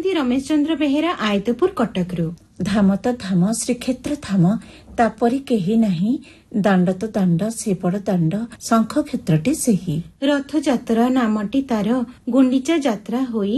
लिखिछन्ति रमेश चंद्र बेहेरा आयतपुर कटकरू। धाम तो धाम श्रीक्षेत्र धाम तापरी केही नाही दांड तो दांड से बड़ दांड शंख क्षेत्रटी सेही। रथ यात्रा नामटी तार गुंडीचा यात्रा होई